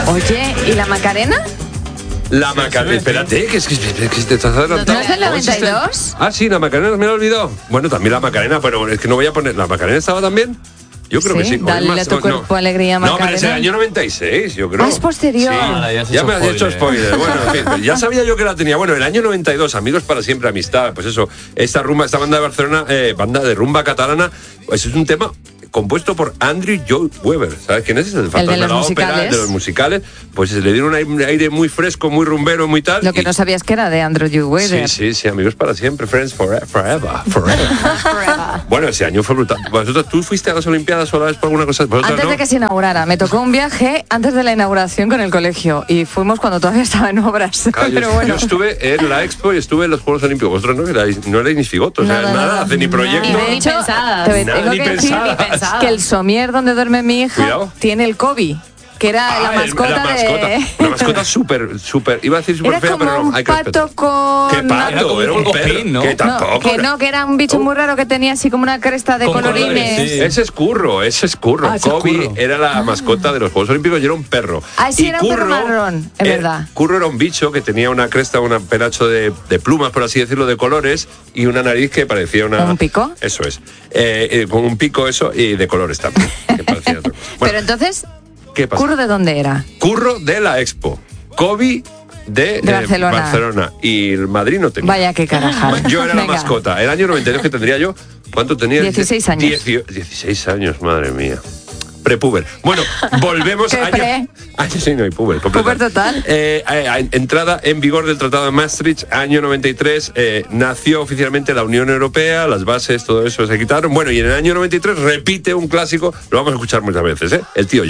Oye, ¿y la Macarena? La Macarena, espérate, que te estás adelantando. ¿No es del 92? Ah, sí, la Macarena me lo he olvidado. Bueno, también la Macarena, pero es que no voy a poner... ¿La Macarena estaba también? Yo creo que sí. Dale a tu cuerpo alegría, Macarena. No, pero es el año 96, yo creo. Ah, es posterior. Sí. Ya me has hecho spoiler. Bueno, en fin, ya sabía yo que la tenía. Bueno, el año 92, Amigos para siempre, amistad. Pues eso, esta banda de Barcelona, banda de rumba catalana, pues es un tema compuesto por Andrew Lloyd Webber. ¿Sabes quién es? El fantasma de la ópera, de los musicales. Pues le dieron un aire muy fresco, muy rumbero, muy tal. Lo que no sabías que era de Andrew Lloyd Webber. Sí, Amigos para siempre, Friends forever. Bueno, ese año fue brutal. ¿Vosotros, tú fuiste a las Olimpiadas o la vez por alguna cosa? Antes de que se inaugurara. Me tocó un viaje antes de la inauguración con el colegio. Y fuimos cuando todavía estaba en obras. Claro, pero bueno. Yo estuve en la Expo y estuve en los Juegos Olímpicos. Vosotros no erais ni figotos. Nada, ni proyecto. Y de hecho, tengo que decir que el somier donde duerme mi hija tiene el Kobe, que era la mascota de... Una mascota súper, iba a decir súper fea, pero no, hay que respetar. Pato con... ¿Qué pato? Era un perro, ¿no? Que tampoco. Que era un bicho muy raro que tenía así como una cresta de colorines. Sí. Ese es Curro. Kobe era la mascota de los Juegos Olímpicos y era un perro. Ah, sí, era un perro marrón, es verdad. Curro era un bicho que tenía una cresta, un penacho de plumas, por así decirlo, de colores, y una nariz que parecía una... ¿Un pico? Eso es. Con un pico, eso, y de colores también. Que parecía otra cosa. Bueno, pero entonces... ¿Qué pasa? ¿Curro de dónde era? Curro de la Expo. Kobe de Barcelona. Y el Madrid no tenía. Vaya que caraja. Yo era la mascota. El año 92 que tendría yo. ¿Cuánto tenía? 16 años. 16 años, madre mía. Prepuber. Bueno, volvemos a sí, no hay puber. Puber total. Entrada en vigor del Tratado de Maastricht, año 93. Nació oficialmente la Unión Europea, las bases, todo eso se quitaron. Bueno, y en el año 93 repite un clásico, lo vamos a escuchar muchas veces, el tío